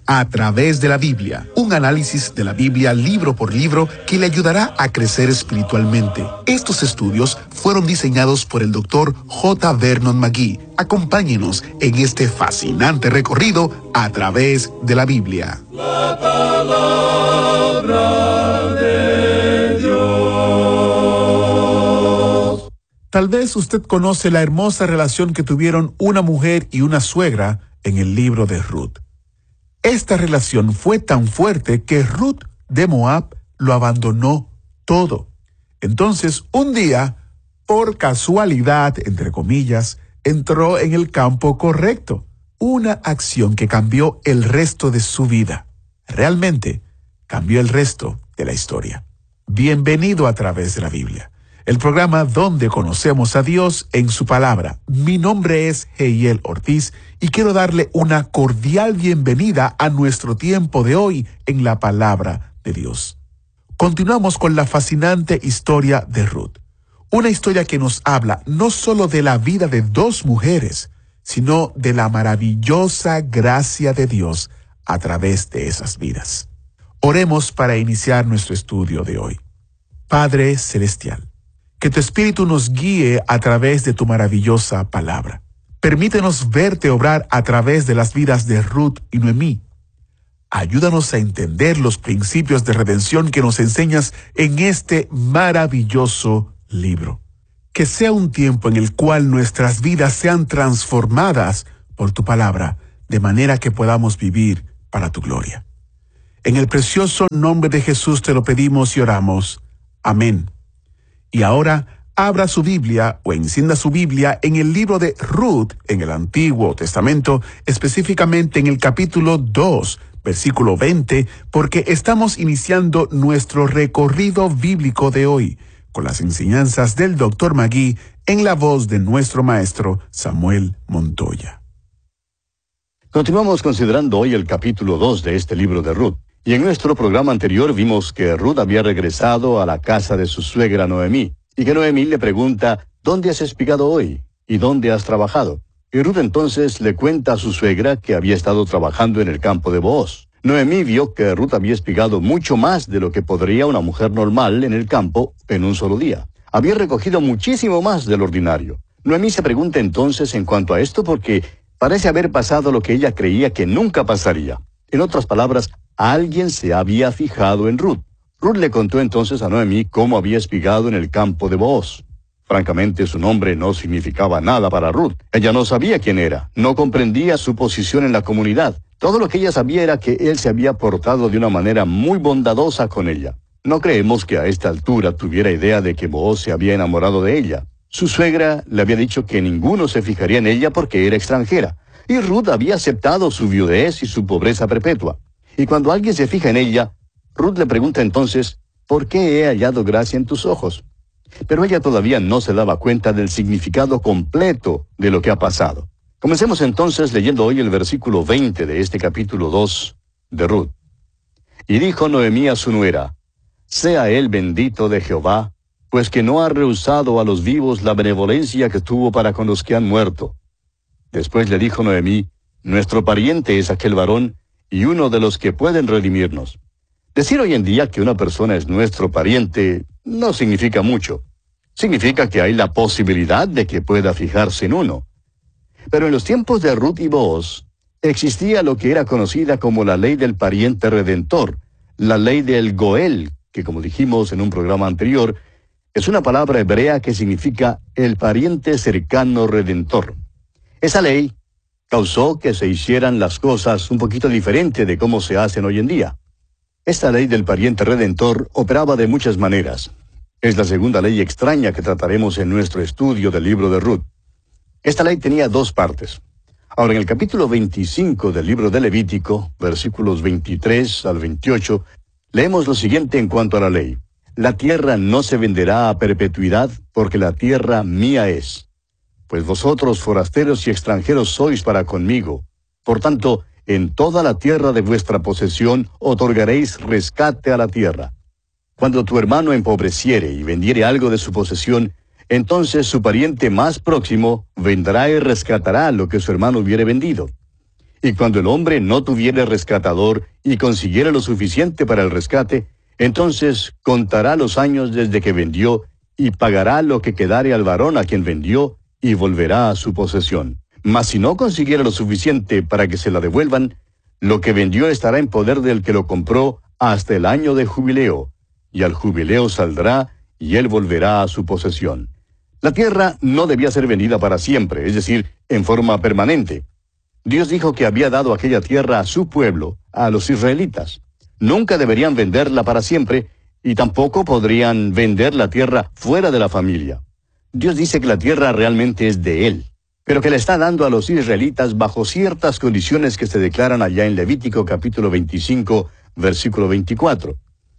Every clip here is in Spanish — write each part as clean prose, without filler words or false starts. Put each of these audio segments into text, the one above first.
a través de la Biblia, un análisis de la Biblia libro por libro que le ayudará a crecer espiritualmente. Estos estudios fueron diseñados por el Dr. J. Vernon McGee. Acompáñenos en este fascinante recorrido a través de la Biblia. La palabra de Dios. Tal vez usted conoce la hermosa relación que tuvieron una mujer y una suegra en el libro de Ruth. Esta relación fue tan fuerte que Ruth de Moab lo abandonó todo. Entonces, un día, por casualidad, entre comillas, entró en el campo correcto. Una acción que cambió el resto de su vida. Realmente, cambió el resto de la historia. Bienvenido a través de la Biblia, el programa donde conocemos a Dios en su palabra. Mi nombre es Heiel Ortiz y quiero darle una cordial bienvenida a nuestro tiempo de hoy en la palabra de Dios. Continuamos con la fascinante historia de Ruth. Una historia que nos habla no solo de la vida de dos mujeres, sino de la maravillosa gracia de Dios a través de esas vidas. Oremos para iniciar nuestro estudio de hoy. Padre Celestial, que tu Espíritu nos guíe a través de tu maravillosa palabra. Permítenos verte obrar a través de las vidas de Ruth y Noemí. Ayúdanos a entender los principios de redención que nos enseñas en este maravilloso libro. Que sea un tiempo en el cual nuestras vidas sean transformadas por tu palabra, de manera que podamos vivir para tu gloria. En el precioso nombre de Jesús te lo pedimos y oramos. Amén. Y ahora, abra su Biblia o encienda su Biblia en el libro de Ruth, en el Antiguo Testamento, específicamente en el capítulo 2, versículo 20, porque estamos iniciando nuestro recorrido bíblico de hoy, con las enseñanzas del Dr. McGee en la voz de nuestro maestro Samuel Montoya. Continuamos considerando hoy el capítulo 2 de este libro de Ruth. Y en nuestro programa anterior vimos que Ruth había regresado a la casa de su suegra Noemí, y que Noemí le pregunta, ¿dónde has espigado hoy? ¿Y dónde has trabajado? Y Ruth entonces le cuenta a su suegra que había estado trabajando en el campo de Booz. Noemí vio que Ruth había espigado mucho más de lo que podría una mujer normal en el campo en un solo día. Había recogido muchísimo más del ordinario. Noemí se pregunta entonces en cuanto a esto porque parece haber pasado lo que ella creía que nunca pasaría. En otras palabras, alguien se había fijado en Ruth. Ruth le contó entonces a Noemí cómo había espigado en el campo de Booz. Francamente, su nombre no significaba nada para Ruth. Ella no sabía quién era, no comprendía su posición en la comunidad. Todo lo que ella sabía era que él se había portado de una manera muy bondadosa con ella. No creemos que a esta altura tuviera idea de que Booz se había enamorado de ella. Su suegra le había dicho que ninguno se fijaría en ella porque era extranjera. Y Ruth había aceptado su viudez y su pobreza perpetua. Y cuando alguien se fija en ella, Ruth le pregunta entonces, ¿por qué he hallado gracia en tus ojos? Pero ella todavía no se daba cuenta del significado completo de lo que ha pasado. Comencemos entonces leyendo hoy el versículo 20 de este capítulo 2 de Ruth. Y dijo Noemí a su nuera, sea él bendito de Jehová, pues que no ha rehusado a los vivos la benevolencia que tuvo para con los que han muerto. Después le dijo Noemí, nuestro pariente es aquel varón, y uno de los que pueden redimirnos. Decir hoy en día que una persona es nuestro pariente no significa mucho. Significa que hay la posibilidad de que pueda fijarse en uno. Pero en los tiempos de Ruth y Booz, existía lo que era conocida como la ley del pariente redentor, la ley del Goel, que como dijimos en un programa anterior, es una palabra hebrea que significa el pariente cercano redentor. Esa ley causó que se hicieran las cosas un poquito diferente de cómo se hacen hoy en día. Esta ley del pariente redentor operaba de muchas maneras. Es la segunda ley extraña que trataremos en nuestro estudio del libro de Ruth. Esta ley tenía dos partes. Ahora, en el capítulo 25 del libro de Levítico, versículos 23 al 28, leemos lo siguiente en cuanto a la ley. La tierra no se venderá a perpetuidad, porque la tierra mía es. Pues vosotros forasteros y extranjeros sois para conmigo. Por tanto, en toda la tierra de vuestra posesión otorgaréis rescate a la tierra. Cuando tu hermano empobreciere y vendiere algo de su posesión, entonces su pariente más próximo vendrá y rescatará lo que su hermano hubiere vendido. Y cuando el hombre no tuviere rescatador y consiguiera lo suficiente para el rescate, entonces contará los años desde que vendió y pagará lo que quedare al varón a quien vendió y volverá a su posesión. Mas si no consiguiera lo suficiente para que se la devuelvan, lo que vendió estará en poder del que lo compró hasta el año de jubileo, y al jubileo saldrá y él volverá a su posesión. La tierra no debía ser vendida para siempre, es decir, en forma permanente. Dios dijo que había dado aquella tierra a su pueblo, a los israelitas. Nunca deberían venderla para siempre, y tampoco podrían vender la tierra fuera de la familia. Dios dice que la tierra realmente es de Él, pero que la está dando a los israelitas bajo ciertas condiciones que se declaran allá en Levítico capítulo 25, versículo 24.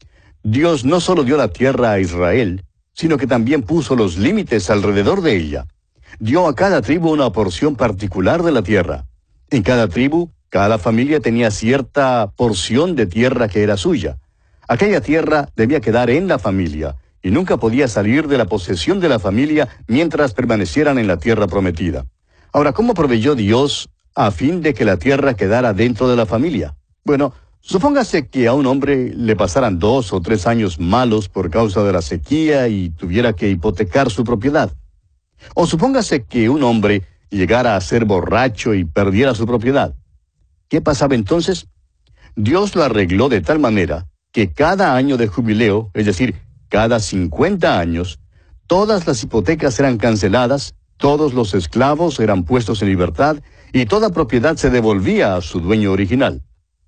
Dios no solo dio la tierra a Israel, sino que también puso los límites alrededor de ella. Dio a cada tribu una porción particular de la tierra. En cada tribu, cada familia tenía cierta porción de tierra que era suya. Aquella tierra debía quedar en la familia, y nunca podía salir de la posesión de la familia mientras permanecieran en la tierra prometida. Ahora, ¿cómo proveyó Dios a fin de que la tierra quedara dentro de la familia? Bueno, supóngase que a un hombre le pasaran 2 o 3 años malos por causa de la sequía y tuviera que hipotecar su propiedad. O supóngase que un hombre llegara a ser borracho y perdiera su propiedad. ¿Qué pasaba entonces? Dios lo arregló de tal manera que cada año de jubileo, es decir, cada 50 años, todas las hipotecas eran canceladas, todos los esclavos eran puestos en libertad y toda propiedad se devolvía a su dueño original.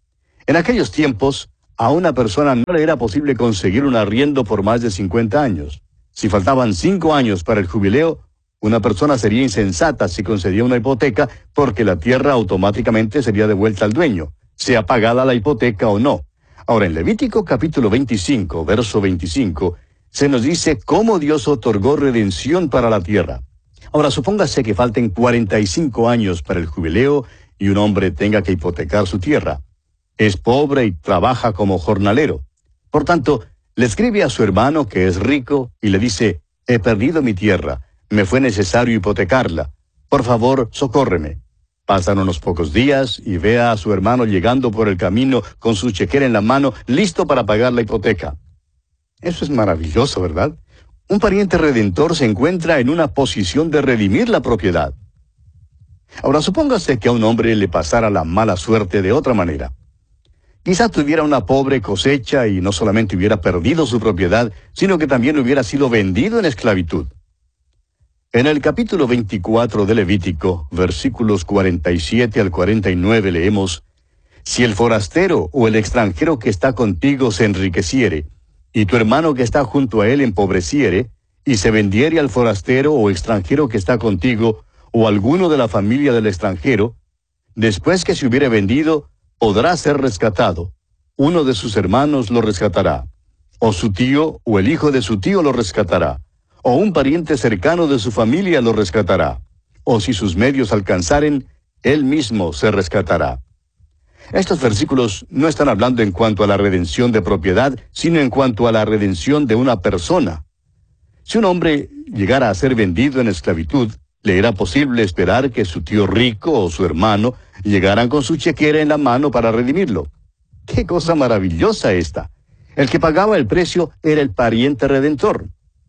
En aquellos tiempos, a una persona no le era posible conseguir un arriendo por más de 50 años. Si faltaban 5 años para el jubileo, una persona sería insensata si concedía una hipoteca porque la tierra automáticamente sería devuelta al dueño, sea pagada la hipoteca o no. Ahora, en Levítico capítulo 25, verso 25, se nos dice cómo Dios otorgó redención para la tierra. Ahora, supóngase que falten 45 años para el jubileo y un hombre tenga que hipotecar su tierra. Es pobre y trabaja como jornalero. Por tanto, le escribe a su hermano que es rico y le dice: he perdido mi tierra, me fue necesario hipotecarla. Por favor, socórreme. Pasan unos pocos días y ve a su hermano llegando por el camino con su chequera en la mano, listo para pagar la hipoteca. Eso es maravilloso, ¿verdad? Un pariente redentor se encuentra en una posición de redimir la propiedad. Ahora, supóngase que a un hombre le pasara la mala suerte de otra manera. Quizás tuviera una pobre cosecha y no solamente hubiera perdido su propiedad, sino que también hubiera sido vendido en esclavitud. En el capítulo 24 de Levítico, versículos 47 al 49 leemos: si el forastero o el extranjero que está contigo se enriqueciere, y tu hermano que está junto a él empobreciere, y se vendiere al forastero o extranjero que está contigo, o alguno de la familia del extranjero, después que se hubiere vendido, podrá ser rescatado. Uno de sus hermanos lo rescatará, o su tío o el hijo de su tío lo rescatará, o un pariente cercano de su familia lo rescatará, o si sus medios alcanzaren, él mismo se rescatará. Estos versículos no están hablando en cuanto a la redención de propiedad, sino en cuanto a la redención de una persona. Si un hombre llegara a ser vendido en esclavitud, le era posible esperar que su tío rico o su hermano llegaran con su chequera en la mano para redimirlo. ¡Qué cosa maravillosa esta! El que pagaba el precio era el pariente redentor.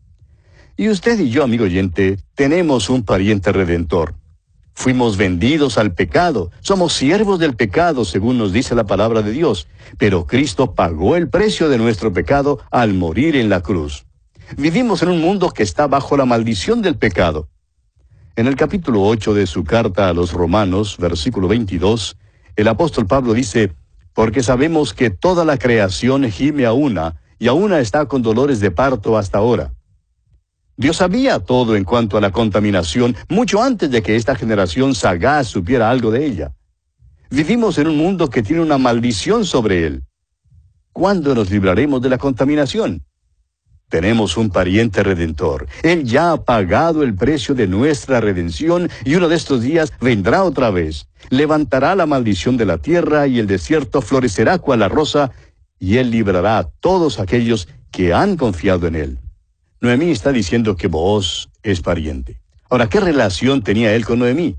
Y usted y yo, amigo oyente, tenemos un pariente redentor. Fuimos vendidos al pecado, somos siervos del pecado, según nos dice la palabra de Dios, pero Cristo pagó el precio de nuestro pecado al morir en la cruz. Vivimos en un mundo que está bajo la maldición del pecado. En el capítulo 8 de su carta a los Romanos, versículo 22, el apóstol Pablo dice: porque sabemos que toda la creación gime a una, y a una está con dolores de parto hasta ahora. Dios sabía todo en cuanto a la contaminación mucho antes de que esta generación sagaz supiera algo de ella. Vivimos en un mundo que tiene una maldición sobre él. ¿Cuándo nos libraremos de la contaminación? Tenemos un pariente redentor. Él ya ha pagado el precio de nuestra redención y uno de estos días vendrá otra vez. Levantará la maldición de la tierra y el desierto florecerá cual la rosa, y él librará a todos aquellos que han confiado en él. Noemí está diciendo que Booz es pariente. Ahora, ¿qué relación tenía él con Noemí?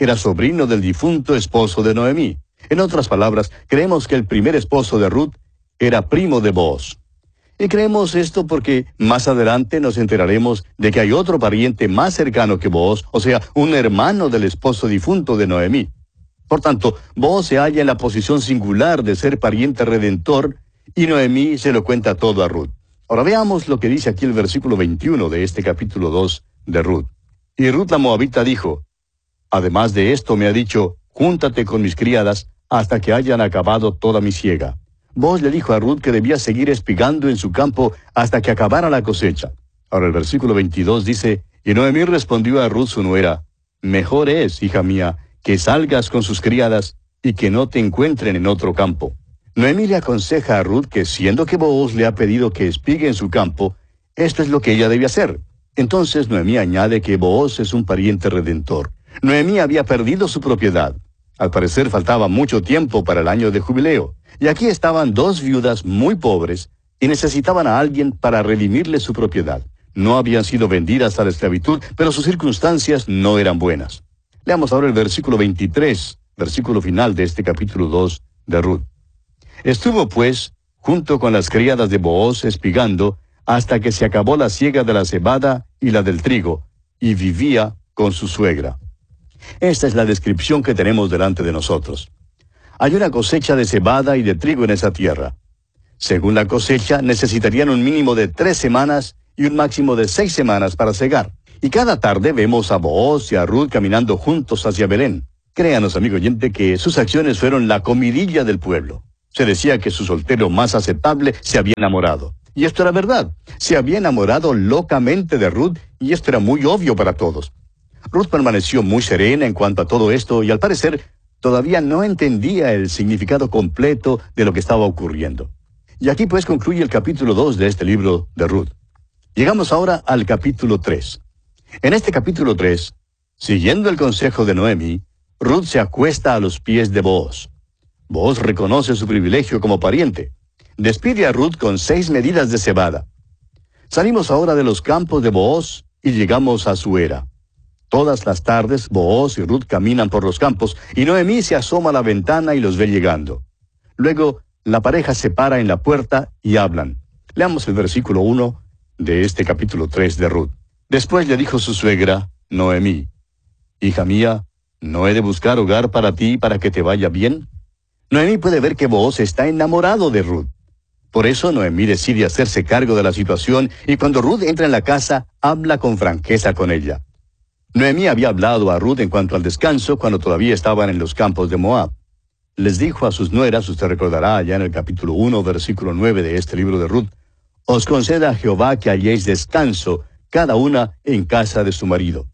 era sobrino del difunto esposo de Noemí. En otras palabras, creemos que el primer esposo de Ruth era primo de Booz. Y creemos esto porque más adelante nos enteraremos de que hay otro pariente más cercano que Booz, o sea, un hermano del esposo difunto de Noemí. Por tanto, Booz se halla en la posición singular de ser pariente redentor, y Noemí se lo cuenta todo a Ruth. Ahora veamos lo que dice aquí el versículo 21 de este capítulo 2 de Ruth. Y Ruth la moabita dijo: además de esto me ha dicho, júntate con mis criadas hasta que hayan acabado toda mi siega. Booz le dijo a Ruth que debía seguir espigando en su campo hasta que acabara la cosecha. Ahora el versículo 22 dice: y Noemí respondió a Ruth su nuera: mejor es, hija mía, que salgas con sus criadas y que no te encuentren en otro campo. Noemí le aconseja a Ruth que, siendo que Booz le ha pedido que espigue en su campo, esto es lo que ella debe hacer. Entonces Noemí añade que Booz es un pariente redentor. Noemí había perdido su propiedad. Al parecer faltaba mucho tiempo para el año de jubileo. Y aquí estaban dos viudas muy pobres y necesitaban a alguien para redimirle su propiedad. No habían sido vendidas a la esclavitud, pero sus circunstancias no eran buenas. Leamos ahora el versículo 23, versículo final de este capítulo 2 de Ruth. Estuvo, pues, junto con las criadas de Booz espigando, hasta que se acabó la siega de la cebada y la del trigo, y vivía con su suegra. Esta es la descripción que tenemos delante de nosotros. Hay una cosecha de cebada y de trigo en esa tierra. Según la cosecha, necesitarían un mínimo de 3 semanas y un máximo de 6 semanas para cegar. Y cada tarde vemos a Booz y a Ruth caminando juntos hacia Belén. Créanos, amigo oyente, que sus acciones fueron la comidilla del pueblo. Se decía que su soltero más aceptable se había enamorado. Y esto era verdad. Se había enamorado locamente de Ruth, y esto era muy obvio para todos. Ruth permaneció muy serena en cuanto a todo esto, y al parecer todavía no entendía el significado completo de lo que estaba ocurriendo. Y aquí pues concluye el capítulo 2 de este libro de Ruth. Llegamos ahora al capítulo 3. En este capítulo 3, siguiendo el consejo de Noemí, Ruth se acuesta a los pies de Booz. Booz reconoce su privilegio como pariente. Despide a Ruth con 6 medidas de cebada. Salimos ahora de los campos de Booz y llegamos a su era. Todas las tardes, Booz y Ruth caminan por los campos, y Noemí se asoma a la ventana y los ve llegando. Luego, la pareja se para en la puerta y hablan. Leamos el versículo 1 de este capítulo 3 de Ruth. Después le dijo su suegra, Noemí: hija mía, ¿no he de buscar hogar para ti para que te vaya bien? Noemí puede ver que Booz está enamorado de Ruth. Por eso Noemí decide hacerse cargo de la situación, y cuando Ruth entra en la casa, habla con franqueza con ella. Noemí había hablado a Ruth en cuanto al descanso cuando todavía estaban en los campos de Moab. Les dijo a sus nueras, usted recordará allá en el capítulo 1, versículo 9 de este libro de Ruth: os conceda Jehová que halléis descanso, cada una en casa de su marido.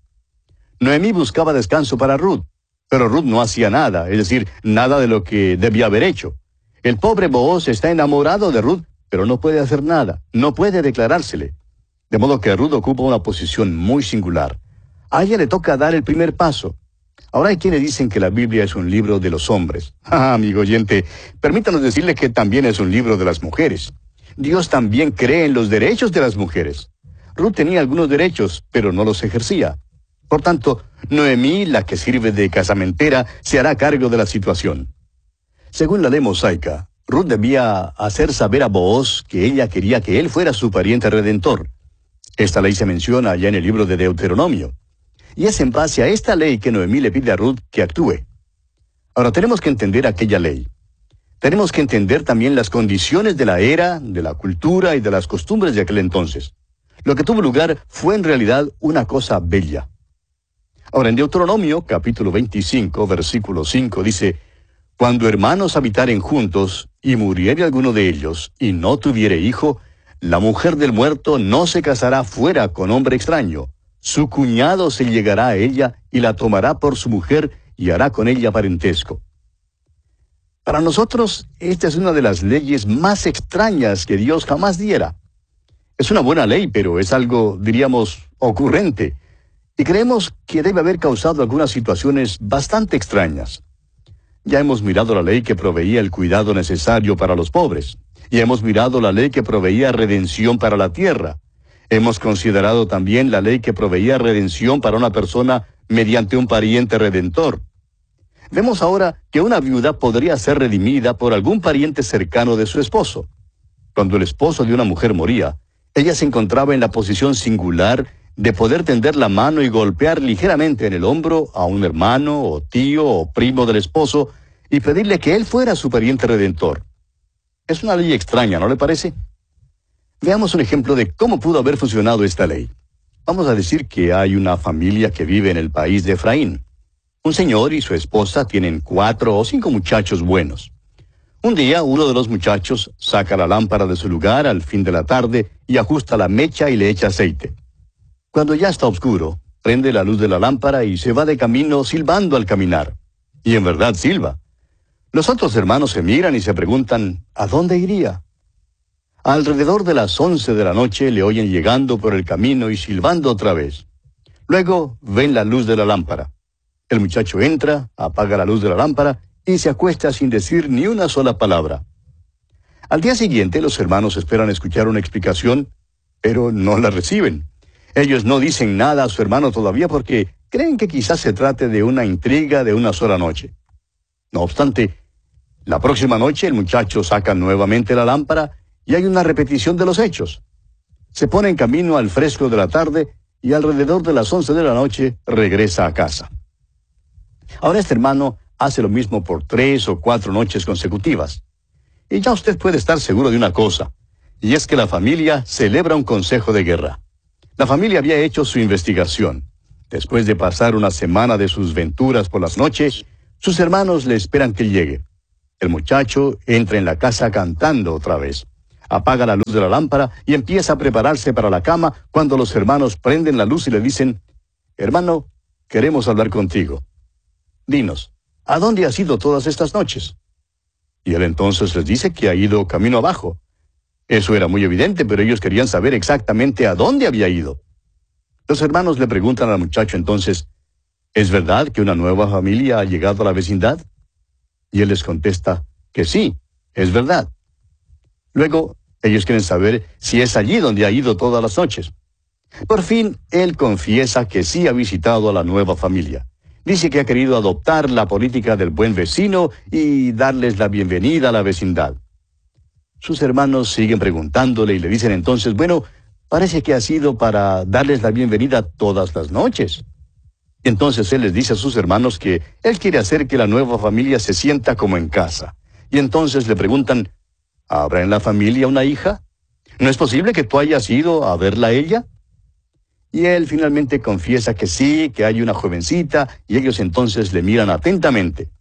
Noemí buscaba descanso para Ruth, pero Ruth no hacía nada, es decir, nada de lo que debía haber hecho. El pobre Booz está enamorado de Ruth, pero no puede hacer nada, no puede declarársele. De modo que Ruth ocupa una posición muy singular. A ella le toca dar el primer paso. Ahora hay quienes dicen que la Biblia es un libro de los hombres. Amigo oyente, permítanos decirle que también es un libro de las mujeres. Dios también cree en los derechos de las mujeres. Ruth tenía algunos derechos, pero no los ejercía. Por tanto, Noemí, la que sirve de casamentera, se hará cargo de la situación. Según la ley mosaica, Ruth debía hacer saber a Booz que ella quería que él fuera su pariente redentor. Esta ley se menciona allá en el libro de Deuteronomio. Y es en base a esta ley que Noemí le pide a Ruth que actúe. Ahora tenemos que entender aquella ley. Tenemos que entender también las condiciones de la era, de la cultura y de las costumbres de aquel entonces. Lo que tuvo lugar fue en realidad una cosa bella. Ahora, en Deuteronomio, capítulo 25, versículo 5, dice: cuando hermanos habitaren juntos, y muriere alguno de ellos, y no tuviere hijo, la mujer del muerto no se casará fuera con hombre extraño. Su cuñado se llegará a ella, y la tomará por su mujer, y hará con ella parentesco. Para nosotros, esta es una de las leyes más extrañas que Dios jamás diera. Es una buena ley, pero es algo, diríamos, ocurrente. Y creemos que debe haber causado algunas situaciones bastante extrañas. Ya hemos mirado la ley que proveía el cuidado necesario para los pobres. Y hemos mirado la ley que proveía redención para la tierra. Hemos considerado también la ley que proveía redención para una persona mediante un pariente redentor. Vemos ahora que una viuda podría ser redimida por algún pariente cercano de su esposo. Cuando el esposo de una mujer moría, ella se encontraba en la posición singular de poder tender la mano y golpear ligeramente en el hombro a un hermano o tío o primo del esposo y pedirle que él fuera su pariente redentor. Es una ley extraña, ¿no le parece? Veamos un ejemplo de cómo pudo haber funcionado esta ley. Vamos a decir que hay una familia que vive en el país de Efraín. Un señor y su esposa tienen 4 o 5 muchachos buenos. Un día, uno de los muchachos saca la lámpara de su lugar al fin de la tarde y ajusta la mecha y le echa aceite. Cuando ya está oscuro, prende la luz de la lámpara y se va de camino silbando al caminar. Y en verdad silba. Los otros hermanos se miran y se preguntan, ¿a dónde iría? Alrededor de las 11 de la noche le oyen llegando por el camino y silbando otra vez. Luego ven la luz de la lámpara. El muchacho entra, apaga la luz de la lámpara y se acuesta sin decir ni una sola palabra. Al día siguiente los hermanos esperan escuchar una explicación, pero no la reciben. Ellos no dicen nada a su hermano todavía porque creen que quizás se trate de una intriga de una sola noche. No obstante, la próxima noche el muchacho saca nuevamente la lámpara y hay una repetición de los hechos. Se pone en camino al fresco de la tarde y alrededor de las 11 de la noche regresa a casa. Ahora este hermano hace lo mismo por 3 o 4 noches consecutivas. Y ya usted puede estar seguro de una cosa, y es que la familia celebra un consejo de guerra. La familia había hecho su investigación. Después de pasar una semana de sus venturas por las noches, sus hermanos le esperan que llegue. El muchacho entra en la casa cantando otra vez. Apaga la luz de la lámpara y empieza a prepararse para la cama cuando los hermanos prenden la luz y le dicen, «Hermano, queremos hablar contigo. Dinos, ¿a dónde has ido todas estas noches?» Y él entonces les dice que ha ido camino abajo. Eso era muy evidente, pero ellos querían saber exactamente a dónde había ido. Los hermanos le preguntan al muchacho entonces, ¿es verdad que una nueva familia ha llegado a la vecindad? Y él les contesta que sí, es verdad. Luego, ellos quieren saber si es allí donde ha ido todas las noches. Por fin, él confiesa que sí ha visitado a la nueva familia. Dice que ha querido adoptar la política del buen vecino y darles la bienvenida a la vecindad. Sus hermanos siguen preguntándole y le dicen entonces, bueno, parece que ha sido para darles la bienvenida todas las noches. Entonces él les dice a sus hermanos que él quiere hacer que la nueva familia se sienta como en casa. Y entonces le preguntan, ¿habrá en la familia una hija? ¿No es posible que tú hayas ido a verla a ella? Y él finalmente confiesa que sí, que hay una jovencita, y ellos entonces le miran atentamente.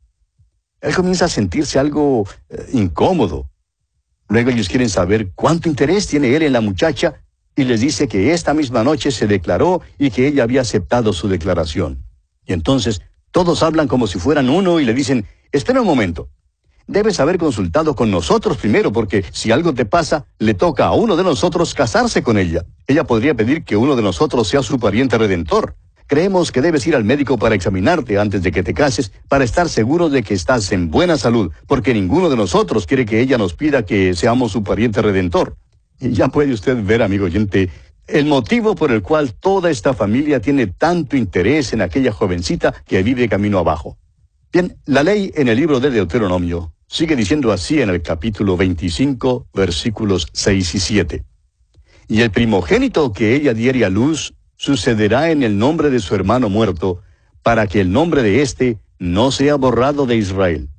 Él comienza a sentirse algo incómodo. Luego ellos quieren saber cuánto interés tiene él en la muchacha, y les dice que esta misma noche se declaró y que ella había aceptado su declaración. Y entonces todos hablan como si fueran uno y le dicen, espera un momento. Debes haber consultado con nosotros primero, porque si algo te pasa, le toca a uno de nosotros casarse con ella. Ella podría pedir que uno de nosotros sea su pariente redentor. Creemos que debes ir al médico para examinarte antes de que te cases, para estar seguro de que estás en buena salud, porque ninguno de nosotros quiere que ella nos pida que seamos su pariente redentor. Y ya puede usted ver, amigo oyente, el motivo por el cual toda esta familia tiene tanto interés en aquella jovencita que vive camino abajo. Bien, la ley en el libro de Deuteronomio sigue diciendo así en el capítulo 25, versículos 6 y 7. Y el primogénito que ella diere a luz sucederá en el nombre de su hermano muerto, para que el nombre de éste no sea borrado de Israel.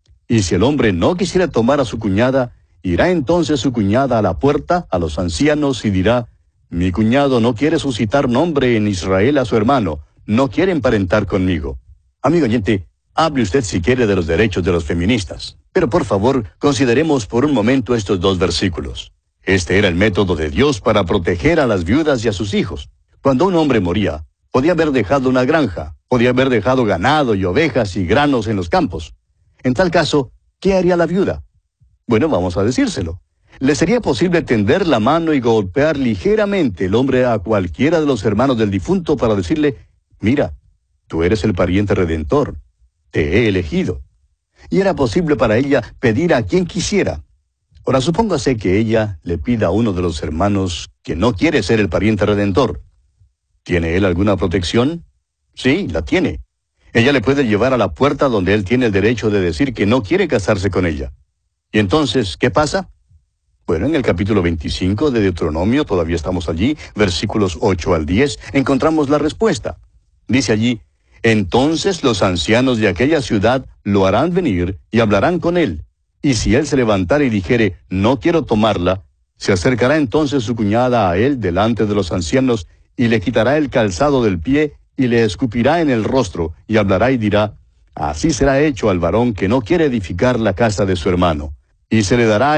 Y si el hombre no quisiera tomar a su cuñada, irá entonces su cuñada a la puerta, a los ancianos, y dirá, mi cuñado no quiere suscitar nombre en Israel a su hermano, no quiere emparentar conmigo. Amigo oyente, hable usted si quiere de los derechos de los feministas. Pero por favor, consideremos por un momento estos 2 versículos. Este era el método de Dios para proteger a las viudas y a sus hijos. Cuando un hombre moría, podía haber dejado una granja, podía haber dejado ganado y ovejas y granos en los campos. En tal caso, ¿qué haría la viuda? Bueno, vamos a decírselo. Le sería posible tender la mano y golpear ligeramente el hombre a cualquiera de los hermanos del difunto para decirle, mira, tú eres el pariente redentor, te he elegido. Y era posible para ella pedir a quien quisiera. Ahora supóngase que ella le pida a uno de los hermanos que no quiere ser el pariente redentor. ¿Tiene él alguna protección? Sí, la tiene. Ella le puede llevar a la puerta donde él tiene el derecho de decir que no quiere casarse con ella. ¿Y entonces qué pasa? Bueno, en el capítulo 25 de Deuteronomio, todavía estamos allí, versículos 8 al 10, encontramos la respuesta. Dice allí: entonces los ancianos de aquella ciudad lo harán venir y hablarán con él. Y si él se levantare y dijere, no quiero tomarla, se acercará entonces su cuñada a él delante de los ancianos, y le quitará el calzado del pie, y le escupirá en el rostro, y hablará y dirá: así será hecho al varón que no quiere edificar la casa de su hermano. Y se le dará